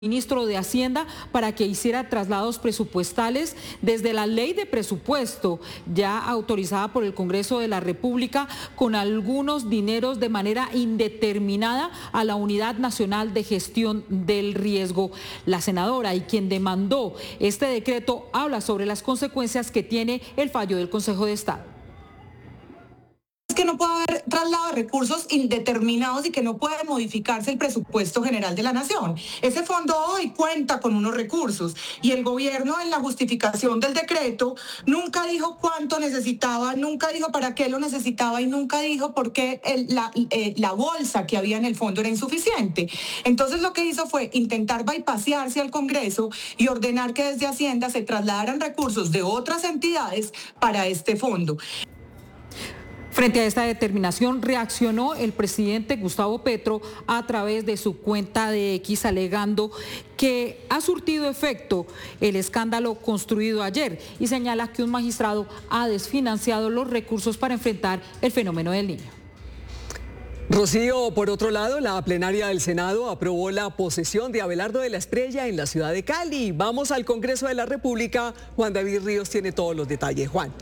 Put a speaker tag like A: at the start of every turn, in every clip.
A: ministro de Hacienda para que hiciera traslados presupuestales desde la ley de presupuesto ya autorizada por el Congreso de la República con algunos dineros de manera indeterminada a la Unidad Nacional de Gestión del Riesgo. La senadora y quien demandó este decreto habla sobre las consecuencias que tiene el fallo del Consejo de Estado.
B: Es que no puede haber traslado de recursos indeterminados y que no puede modificarse el presupuesto general de la nación. Ese fondo hoy cuenta con unos recursos y el gobierno en la justificación del decreto nunca dijo cuánto necesitaba, nunca dijo para qué lo necesitaba y nunca dijo por qué la bolsa que había en el fondo era insuficiente. Entonces lo que hizo fue intentar bypasearse al Congreso y ordenar que desde Hacienda se trasladaran recursos de otras entidades para este fondo.
A: Frente a esta determinación reaccionó el presidente Gustavo Petro a través de su cuenta de X alegando que ha surtido efecto el escándalo construido ayer y señala que un magistrado ha desfinanciado los recursos para enfrentar el fenómeno del Niño.
C: Rocío, por otro lado, la plenaria del Senado aprobó la posesión de Abelardo de la Espriella en la ciudad de Cali. Vamos al Congreso de la República. Juan David Ríos tiene todos los detalles. Juan.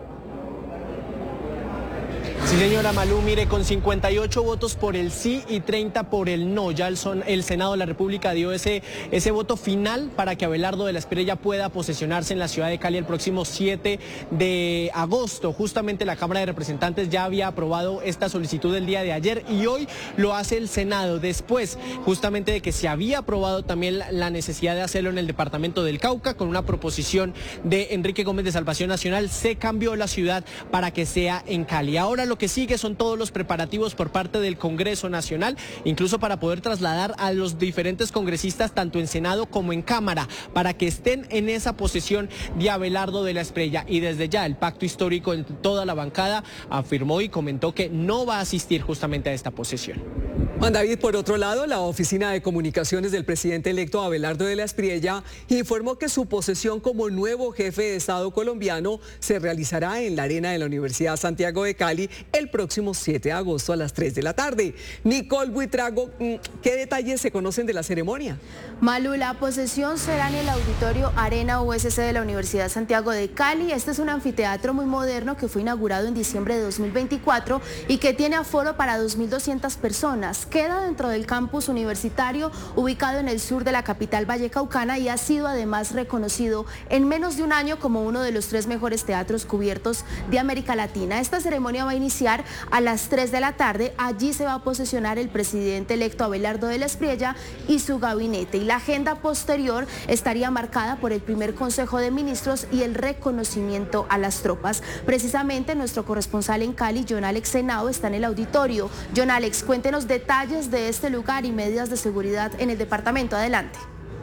D: Sí, señora Malú, mire, con 58 votos por el sí y 30 por el no, ya el Senado de la República dio ese voto final para que Abelardo de la Espriella pueda posesionarse en la ciudad de Cali el próximo 7 de agosto. Justamente la Cámara de Representantes ya había aprobado esta solicitud el día de ayer y hoy lo hace el Senado, después justamente de que se había aprobado también la necesidad de hacerlo en el departamento del Cauca con una proposición de Enrique Gómez de Salvación Nacional. Se cambió la ciudad para que sea en Cali. Ahora lo que sigue son todos los preparativos por parte del Congreso Nacional, incluso para poder trasladar a los diferentes congresistas tanto en Senado como en Cámara, para que estén en esa posesión de Abelardo de la Espriella. Y desde ya el pacto histórico en toda la bancada afirmó y comentó que no va a asistir justamente a esta posesión.
C: Juan David, por otro lado, la Oficina de Comunicaciones del presidente electo Abelardo de la Espriella informó que su posesión como nuevo jefe de Estado colombiano se realizará en la arena de la Universidad Santiago de Cali el próximo 7 de agosto a las 3 de la tarde. Nicole Buitrago, ¿qué detalles se conocen de la ceremonia?
E: Malu, la posesión será en el auditorio Arena USC de la Universidad Santiago de Cali. Este es un anfiteatro muy moderno que fue inaugurado en diciembre de 2024 y que tiene aforo para 2.200 personas. Queda dentro del campus universitario ubicado en el sur de la capital vallecaucana y ha sido además reconocido en menos de un año como uno de los 3 mejores teatros cubiertos de América Latina. Esta ceremonia va a iniciar a las 3 de la tarde. Allí se va a posesionar el presidente electo Abelardo de la Espriella y su gabinete. Y la agenda posterior estaría marcada por el primer Consejo de Ministros y el reconocimiento a las tropas. Precisamente nuestro corresponsal en Cali, John Alex Henao, está en el auditorio. John Alex, cuéntenos detalles de este lugar y medidas de seguridad en el departamento. Adelante.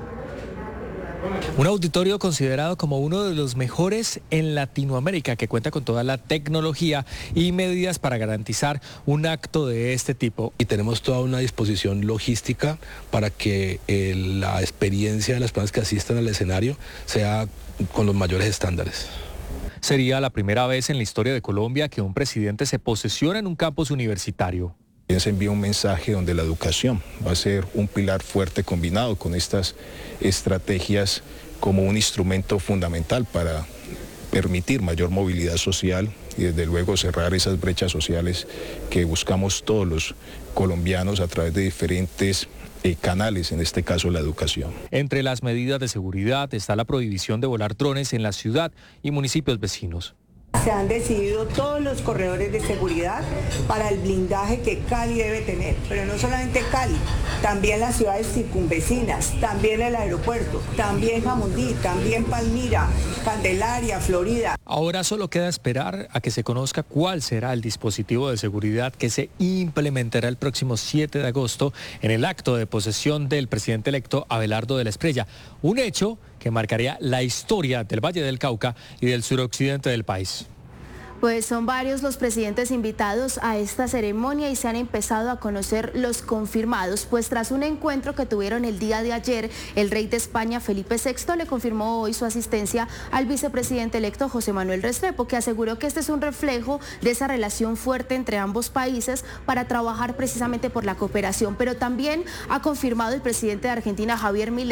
F: Un auditorio considerado como uno de los mejores en Latinoamérica, que cuenta con toda la tecnología y medidas para garantizar un acto de este tipo.
G: Y tenemos toda una disposición logística para que la experiencia de las personas que asistan al escenario sea con los mayores estándares.
F: Sería la primera vez en la historia de Colombia que un presidente se posesiona en un campus universitario.
G: Se envía un mensaje donde la educación va a ser un pilar fuerte combinado con estas estrategias como un instrumento fundamental para permitir mayor movilidad social y desde luego cerrar esas brechas sociales que buscamos todos los colombianos a través de diferentes canales, en este caso la educación.
F: Entre las medidas de seguridad está la prohibición de volar drones en la ciudad y municipios vecinos.
H: Se han decidido todos los corredores de seguridad para el blindaje que Cali debe tener, pero no solamente Cali, también las ciudades circunvecinas, también el aeropuerto, también Jamundí, también Palmira, Candelaria, Florida.
F: Ahora solo queda esperar a que se conozca cuál será el dispositivo de seguridad que se implementará el próximo 7 de agosto en el acto de posesión del presidente electo Abelardo de la Espriella, un hecho que marcaría la historia del Valle del Cauca y del suroccidente del país.
E: Pues son varios los presidentes invitados a esta ceremonia y se han empezado a conocer los confirmados, pues tras un encuentro que tuvieron el día de ayer, el rey de España, Felipe VI, le confirmó hoy su asistencia al vicepresidente electo José Manuel Restrepo, que aseguró que este es un reflejo de esa relación fuerte entre ambos países para trabajar precisamente por la cooperación, pero también ha confirmado el presidente de Argentina, Javier Milei,